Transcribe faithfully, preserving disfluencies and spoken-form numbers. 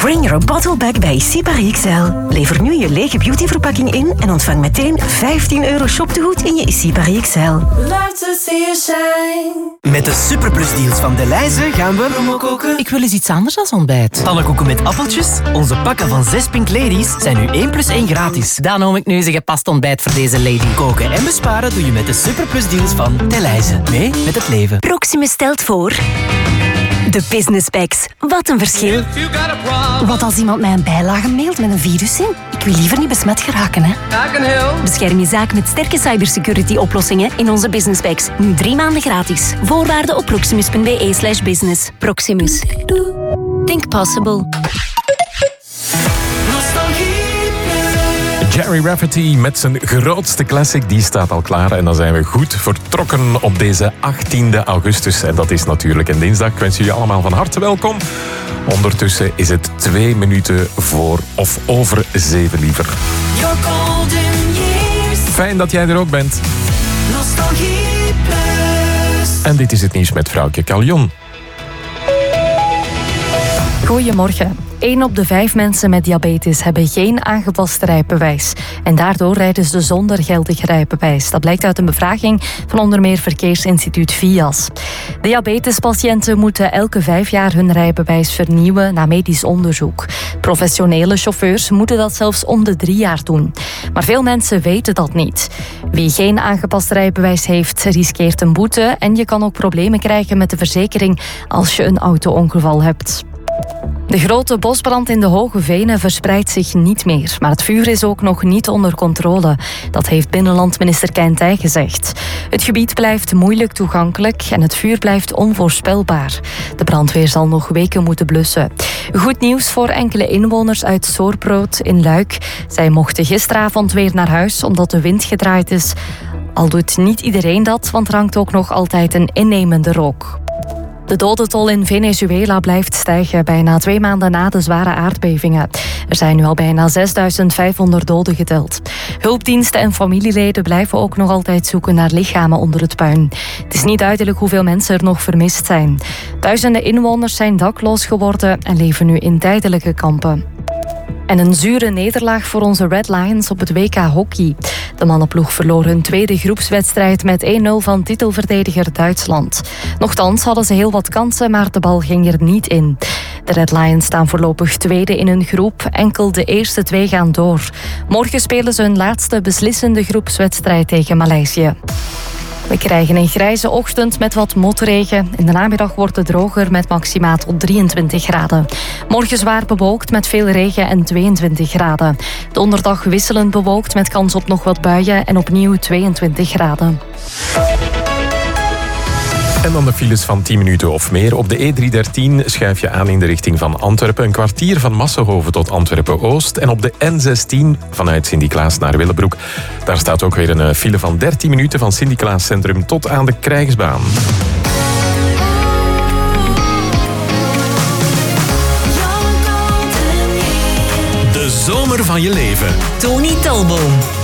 Bring your bottle back bij Sipari X L. Lever nu je lege beautyverpakking in en ontvang meteen vijftien euro shoptegoed in je Sipari X L. Love to see you shine. Met de Superplus-deals van Delhaize gaan we rommelkoken. Ik wil eens iets anders dan ontbijt. Pannenkoeken met appeltjes. Onze pakken van zes Pink Ladies zijn nu één plus één gratis. Dan noem ik nu eens een gepast ontbijt voor deze lady. Koken en besparen doe je met de Superplus-deals van Delhaize. Mee met het leven. Proximus stelt voor... De Business Packs. Wat een verschil. Wat als iemand mij een bijlage mailt met een virus in? Ik wil liever niet besmet geraken, hè. Bescherm je zaak met sterke cybersecurity oplossingen in onze Business Packs. Nu drie maanden gratis. Voorwaarden op proximus.be slash business. Proximus. Think possible. Jerry Rafferty met zijn grootste classic, die staat al klaar. En dan zijn we goed vertrokken op deze achttiende augustus. En dat is natuurlijk een dinsdag. Ik wens jullie allemaal van harte welkom. Ondertussen is het twee minuten voor of over zeven liever. Fijn dat jij er ook bent. En dit is het nieuws met vrouwtje Caljon. Goedemorgen. één op de vijf mensen met diabetes hebben geen aangepast rijbewijs. En daardoor rijden ze zonder geldig rijbewijs. Dat blijkt uit een bevraging van onder meer verkeersinstituut V I A S. Diabetespatiënten moeten elke vijf jaar hun rijbewijs vernieuwen na medisch onderzoek. Professionele chauffeurs moeten dat zelfs om de drie jaar doen. Maar veel mensen weten dat niet. Wie geen aangepast rijbewijs heeft, riskeert een boete en je kan ook problemen krijgen met de verzekering als je een auto-ongeval hebt. De grote bosbrand in de Hoge Venen verspreidt zich niet meer. Maar het vuur is ook nog niet onder controle. Dat heeft binnenlandminister Keintij gezegd. Het gebied blijft moeilijk toegankelijk en het vuur blijft onvoorspelbaar. De brandweer zal nog weken moeten blussen. Goed nieuws voor enkele inwoners uit Soortbrood in Luik. Zij mochten gisteravond weer naar huis omdat de wind gedraaid is. Al doet niet iedereen dat, want er hangt ook nog altijd een innemende rook. De dodentol in Venezuela blijft stijgen, bijna twee maanden na de zware aardbevingen. Er zijn nu al bijna zesduizend vijfhonderd doden geteld. Hulpdiensten en familieleden blijven ook nog altijd zoeken naar lichamen onder het puin. Het is niet duidelijk hoeveel mensen er nog vermist zijn. Duizenden inwoners zijn dakloos geworden en leven nu in tijdelijke kampen. En een zure nederlaag voor onze Red Lions op het W K hockey. De mannenploeg verloor hun tweede groepswedstrijd met één nul van titelverdediger Duitsland. Nochtans hadden ze heel wat kansen, maar de bal ging er niet in. De Red Lions staan voorlopig tweede in hun groep. Enkel de eerste twee gaan door. Morgen spelen ze hun laatste beslissende groepswedstrijd tegen Maleisië. We krijgen een grijze ochtend met wat motregen. In de namiddag wordt het droger met maximaal tot drieëntwintig graden. Morgen zwaar bewolkt met veel regen en tweeëntwintig graden. Donderdag wisselend bewolkt met kans op nog wat buien en opnieuw tweeëntwintig graden. En dan de files van tien minuten of meer. Op de E driehonderddertien schuif je aan in de richting van Antwerpen. Een kwartier van Massenhoven tot Antwerpen-Oost. En op de N zestien vanuit Sint-Niklaas naar Willebroek. Daar staat ook weer een file van dertien minuten van Sint-Niklaas Centrum tot aan de Krijgsbaan. De zomer van je leven. Tony Talboom.